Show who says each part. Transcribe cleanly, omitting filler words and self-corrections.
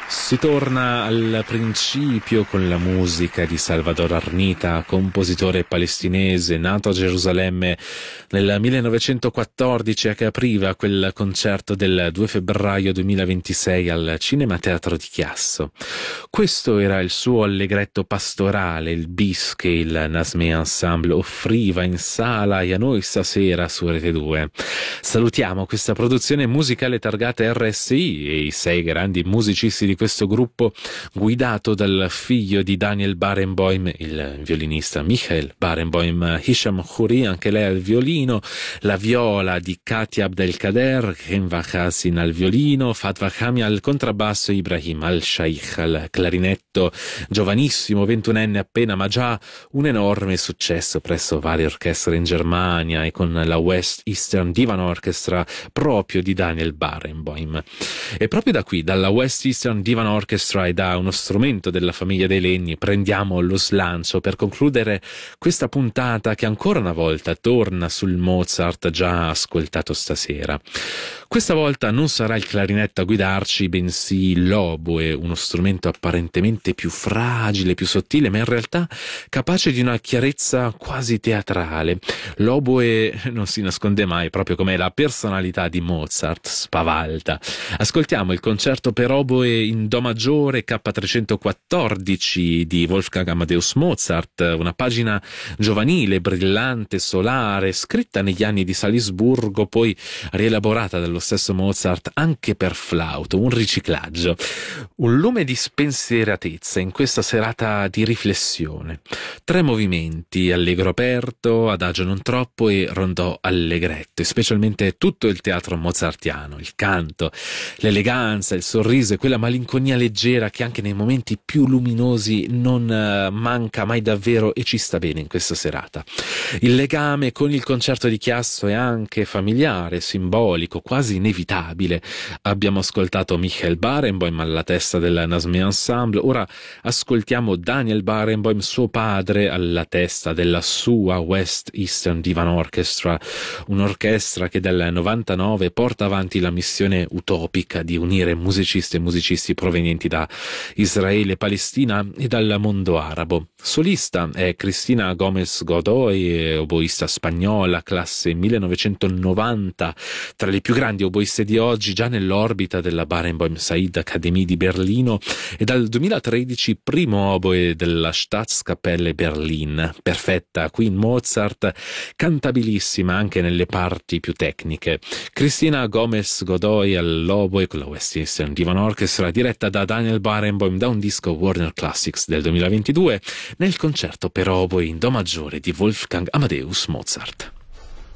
Speaker 1: Si torna al principio con la musica di Salvador Arnita, compositore palestinese nato a Gerusalemme nel 1914 e che apriva quel concerto del 2 febbraio 2026 al Cinema Teatro di Chiasso. Questo era il suo allegretto pastorale, il bis che il Nasmeh Ensemble offriva in sala e a noi stasera su Rete 2. Salutiamo questa produzione musicale targata RSI e i 6 grandi musicisti di questo gruppo, guidato dal figlio di Daniel Barenboim, il violinista Michael Barenboim, Hisham Khoury, anche lei al violino, la viola di Katia Abdelkader, Renva Hassin al violino, Fatwa Khami al contrabbasso, Ibrahim al-Shaikh al clarinetto, giovanissimo, 21enne appena, ma già un enorme successo presso varie orchestre in Germania e con la West Eastern Divan Orchestra proprio di Daniel Barenboim. E proprio da qui, dalla West Eastern Divan Orchestra e da uno strumento della famiglia dei Legni, prendiamo lo slancio per concludere questa puntata che ancora una volta torna sul Mozart già ascoltato stasera. Questa volta non sarà il clarinetto a guidarci, bensì l'oboe, uno strumento apparentemente più fragile, più sottile, ma in realtà capace di una chiarezza quasi teatrale. L'oboe non si nasconde mai, proprio come la personalità di Mozart, spavalda. Ascoltiamo il concerto per oboe in Do maggiore K314 di Wolfgang Amadeus Mozart, una pagina giovanile, brillante, solare, scritta negli anni di Salisburgo, poi rielaborata dallo stesso Mozart anche per flauto, un riciclaggio, un lume di spensieratezza in questa serata di riflessione. 3 movimenti, allegro aperto, adagio non troppo e rondò allegretto, e specialmente tutto il teatro mozartiano, il canto, l'eleganza, il sorriso e quella malinconia leggera che anche nei momenti più luminosi non manca mai davvero e ci sta bene in questa serata. Il legame con il concerto di Chiasso è anche familiare, simbolico, quasi inevitabile. Abbiamo ascoltato Michael Barenboim alla testa del Nasmeh Ensemble, ora ascoltiamo Daniel Barenboim, suo padre, alla testa della sua West Eastern Divan Orchestra, un'orchestra che dal 99 porta avanti la missione utopica di unire musicisti e musicisti provenienti da Israele, Palestina e dal mondo arabo. Solista è Cristina Gomez Godoy, oboista spagnola, classe 1990, tra le più grandi oboiste di oggi, già nell'orbita della Barenboim Said Academy di Berlino, e dal 2013 primo oboe della Staatskapelle Berlin. Perfetta qui in Mozart, cantabilissima anche nelle parti più tecniche. Cristina Gomez Godoy all'oboe con la West Eastern Divan Orchestra, diretta da Daniel Barenboim da un disco Warner Classics del 2022, nel concerto per oboe in Do maggiore di Wolfgang Amadeus Mozart.